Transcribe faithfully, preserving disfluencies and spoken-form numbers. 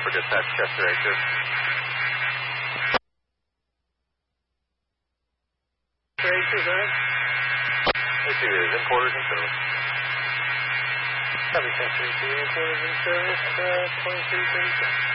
November dispatch, Chester A two. A two, go ahead. A two is importers in service. Copy, Chester A two, importers in service, uh, twenty-three thirty-six.